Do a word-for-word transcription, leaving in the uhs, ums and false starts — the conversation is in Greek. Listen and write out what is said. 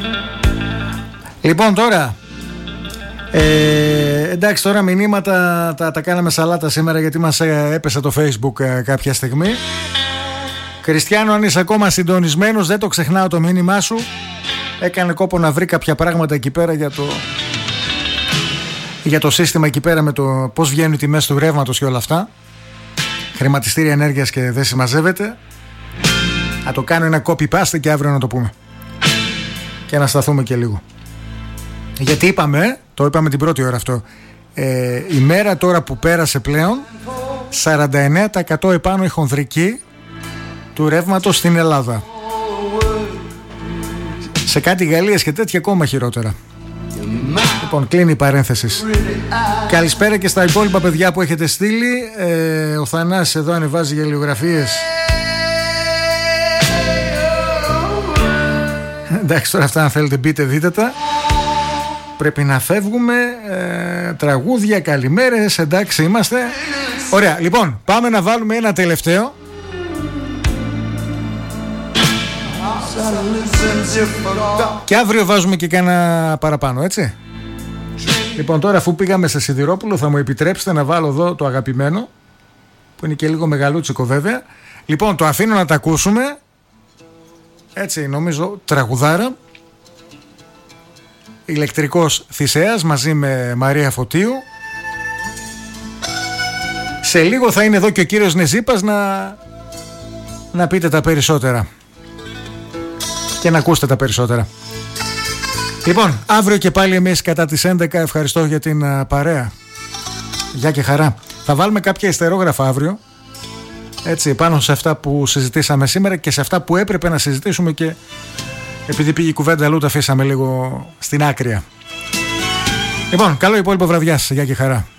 Λοιπόν, τώρα ε, εντάξει, τώρα μηνύματα τα, τα κάναμε σαλάτα σήμερα, γιατί μας έπεσε το Facebook ε, κάποια στιγμή. Κριστιανό, αν είσαι ακόμα συντονισμένος, δεν το ξεχνάω το μήνυμά σου. Έκανε κόπο να βρει κάποια πράγματα εκεί πέρα για το, για το σύστημα εκεί πέρα, με το πώς βγαίνουν οι τιμές του ρεύματος και όλα αυτά. Χρηματιστήρια ενέργειας και δεν συμμαζεύεται. Να το κάνω ένα copy-paste και αύριο να το πούμε. Και να σταθούμε και λίγο. Γιατί είπαμε, το είπαμε την πρώτη ώρα αυτό, ε, η μέρα τώρα που πέρασε πλέον, σαράντα εννέα τοις εκατό επάνω η χονδρική του ρεύματος στην Ελλάδα. Σε κάτι Γαλλίας και τέτοια ακόμα χειρότερα. Λοιπόν, κλείνει η παρένθεση. Καλησπέρα και στα υπόλοιπα παιδιά που έχετε στείλει. ε, Ο Θανάσης εδώ ανεβάζει γελιογραφίες. Εντάξει, τώρα αυτά αν θέλετε μπείτε δείτε τα. Πρέπει να φεύγουμε. ε, Τραγούδια, καλημέρες. Εντάξει είμαστε. Ωραία, λοιπόν, πάμε να βάλουμε ένα τελευταίο. Και αύριο βάζουμε και κάνα παραπάνω, έτσι. Λοιπόν, τώρα αφού πήγαμε σε Σιδηρόπουλο, θα μου επιτρέψετε να βάλω εδώ το αγαπημένο, που είναι και λίγο μεγαλούτσικο βέβαια. Λοιπόν, το αφήνω να τα ακούσουμε. Έτσι, νομίζω τραγουδάρα. Ηλεκτρικός Θησέας μαζί με Μαρία Φωτίου. Σε λίγο θα είναι εδώ και ο κύριος Νεζίπας να, να πείτε τα περισσότερα και να ακούσετε τα περισσότερα. Λοιπόν, αύριο και πάλι εμείς κατά τις έντεκα. Ευχαριστώ για την uh, παρέα. Γεια και χαρά. Θα βάλουμε κάποια ιστερόγραφα αύριο, έτσι, πάνω σε αυτά που συζητήσαμε σήμερα και σε αυτά που έπρεπε να συζητήσουμε, και επειδή πήγε η κουβέντα αλλού, τα αφήσαμε λίγο στην άκρια. Λοιπόν, καλό υπόλοιπο βραδιάς. Γεια και χαρά.